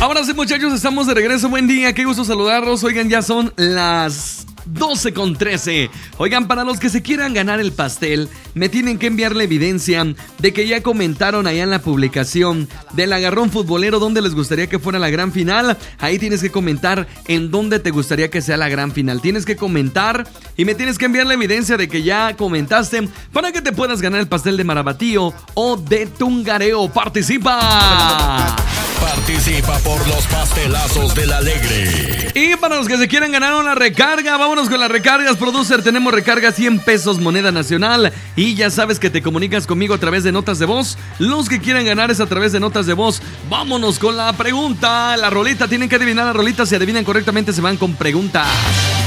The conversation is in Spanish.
Ahora sí, muchachos, estamos de regreso. Buen día, qué gusto saludarlos. Oigan, ya son las 12:13. Oigan, para los que se quieran ganar el pastel, me tienen que enviar la evidencia de que ya comentaron allá en la publicación del agarrón futbolero donde les gustaría que fuera la gran final. Ahí tienes que comentar en dónde te gustaría que sea la gran final. Tienes que comentar y me tienes que enviar la evidencia de que ya comentaste para que te puedas ganar el pastel de Marabatío o de Tungareo. ¡Participa! Participa por los pastelazos del Alegre. Y para los que se quieran ganar una recarga, vámonos con las recargas, producer. Tenemos recarga 100 pesos, moneda nacional. Y ya sabes que te comunicas conmigo a través de notas de voz. Los que quieran ganar es a través de notas de voz. Vámonos con la pregunta. La rolita, tienen que adivinar la rolita. Si adivinan correctamente se van con preguntas.